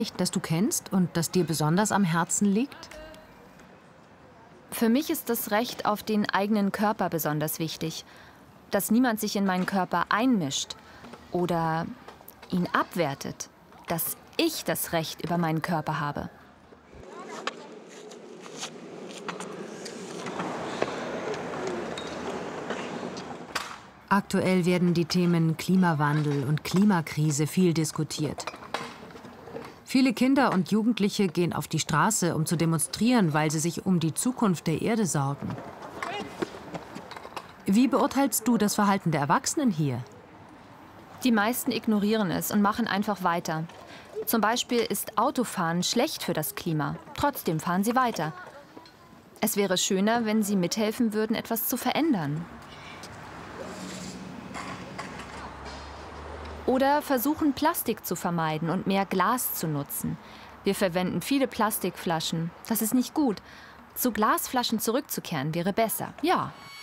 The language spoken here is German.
das du kennst und das dir besonders am Herzen liegt? Für mich ist das Recht auf den eigenen Körper besonders wichtig. Dass niemand sich in meinen Körper einmischt oder ihn abwertet. Dass ich das Recht über meinen Körper habe. Aktuell werden die Themen Klimawandel und Klimakrise viel diskutiert. Viele Kinder und Jugendliche gehen auf die Straße, um zu demonstrieren, weil sie sich um die Zukunft der Erde sorgen. Wie beurteilst du das Verhalten der Erwachsenen hier? Die meisten ignorieren es und machen einfach weiter. Zum Beispiel ist Autofahren schlecht für das Klima. Trotzdem fahren sie weiter. Es wäre schöner, wenn sie mithelfen würden, etwas zu verändern. Oder versuchen, Plastik zu vermeiden und mehr Glas zu nutzen. Wir verwenden viele Plastikflaschen. Das ist nicht gut. Zu Glasflaschen zurückzukehren wäre besser. Ja.